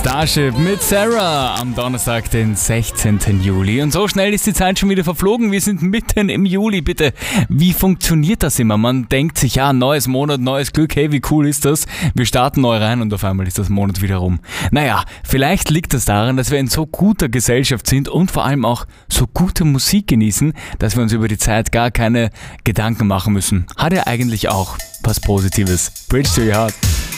Starship mit Sarah am Donnerstag, den 16. Juli. Und so schnell ist die Zeit schon wieder verflogen. Wir sind mitten im Juli. Bitte, wie funktioniert das immer? Man denkt sich, ja, neues Monat, neues Glück. Hey, wie cool ist das? Wir starten neu rein und auf einmal ist das Monat wieder rum. Naja, vielleicht liegt das daran, dass wir in so guter Gesellschaft sind und vor allem auch so gute Musik genießen, dass wir uns über die Zeit gar keine Gedanken machen müssen. Hat ja eigentlich auch was Positives. Bridge to your heart.